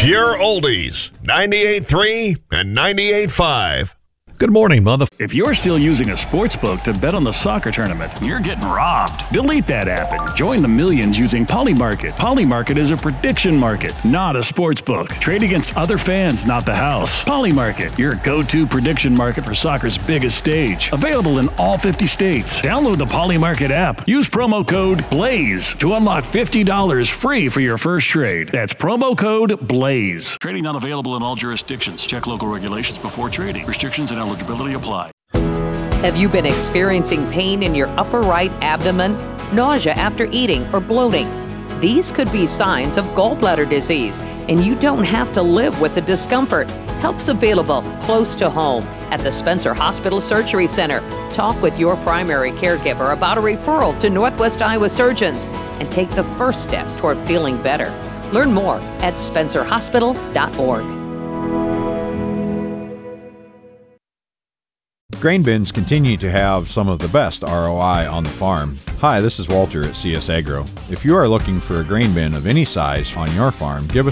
Pure Oldies, 98.3 and 98.5. Good morning, mother. If you're still using a sports book to bet on the soccer tournament, you're getting robbed. Delete that app and join the millions using Polymarket. Polymarket is a prediction market, not a sports book. Trade against other fans, not the house. Polymarket, your go-to prediction market for soccer's biggest stage. Available in all 50 states. Download the Polymarket app. Use promo code BLAZE to unlock $50 free for your first trade. That's promo code BLAZE. Trading not available in all jurisdictions. Check local regulations before trading. Restrictions and eligibility apply. Have you been experiencing pain in your upper right abdomen, nausea after eating, or bloating? These could be signs of gallbladder disease, and you don't have to live with the discomfort. Help's available close to home at the Spencer Hospital Surgery Center. Talk with your primary caregiver about a referral to Northwest Iowa surgeons and take the first step toward feeling better. Learn more at spencerhospital.org. Grain bins continue to have some of the best ROI on the farm. Hi, this is Walter at CS Agro. If you are looking for a grain bin of any size on your farm, give us